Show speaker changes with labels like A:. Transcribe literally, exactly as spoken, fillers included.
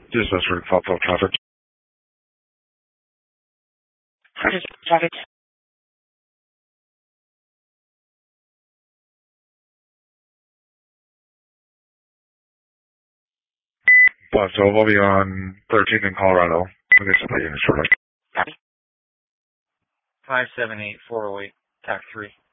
A: Just that's for Falco traffic.
B: Just traffic.
A: But so we'll be on thirteenth in Colorado. I guess I'll put you in shortly.
B: five seven eight four oh eight, T A C three.